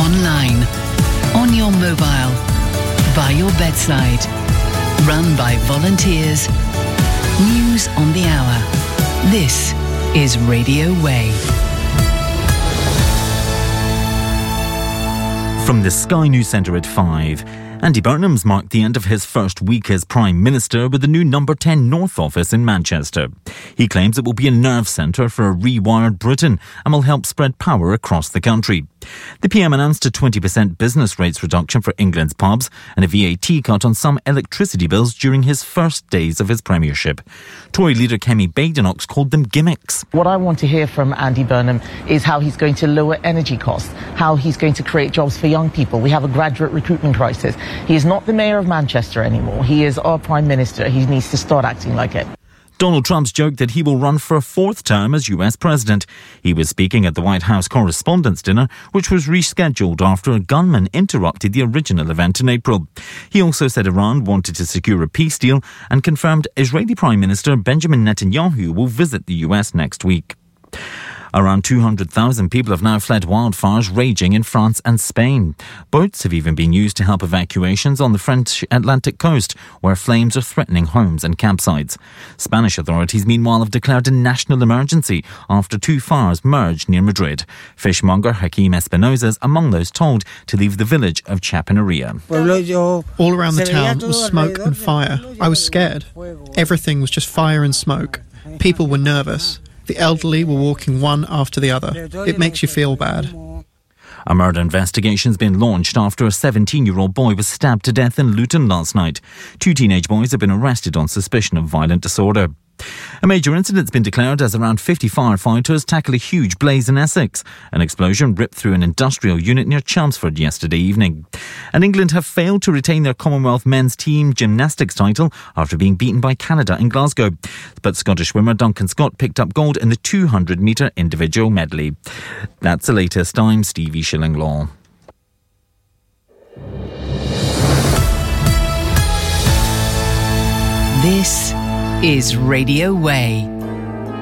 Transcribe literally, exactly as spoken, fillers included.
online, on your mobile, by your bedside. Run by volunteers. News on the hour. This is Radio Way. From the Sky News Centre at five. Andy Burnham's marked the end of his first week as Prime Minister with the new Number ten North office in Manchester. He claims it will be a nerve centre for a rewired Britain and will help spread power across the country. The P M announced a twenty percent business rates reduction for England's pubs and a V A T cut on some electricity bills during his first days of his premiership. Tory leader Kemi Badenoch called them gimmicks. What I want to hear from Andy Burnham is how he's going to lower energy costs, how he's going to create jobs for young people. We have a graduate recruitment crisis. He is not the Mayor of Manchester anymore. He is our Prime Minister. He needs to start acting like it. Donald Trump's joked that he will run for a fourth term as U S President. He was speaking at the White House Correspondents' Dinner, which was rescheduled after a gunman interrupted the original event in April. He also said Iran wanted to secure a peace deal and confirmed Israeli Prime Minister Benjamin Netanyahu will visit the U S next week. Around two hundred thousand people have now fled wildfires raging in France and Spain. Boats have even been used to help evacuations on the French Atlantic coast, where flames are threatening homes and campsites. Spanish authorities, meanwhile, have declared a national emergency after two fires merged near Madrid. Fishmonger Hakeem Espinosa is among those told to leave the village of Chapineria. All around the town was smoke and fire. I was scared. Everything was just fire and smoke. People were nervous. The elderly were walking one after the other. It makes you feel bad. A murder investigation's been launched after a seventeen-year-old boy was stabbed to death in Luton last night. Two teenage boys have been arrested on suspicion of violent disorder. A major incident's been declared as around fifty firefighters tackle a huge blaze in Essex. An explosion ripped through an industrial unit near Chelmsford yesterday evening. And England have failed to retain their Commonwealth men's team gymnastics title after being beaten by Canada in Glasgow. But Scottish swimmer Duncan Scott picked up gold in the two hundred metre individual medley. That's the latest. I'm Stevie Shillinglaw. This is Radio Way.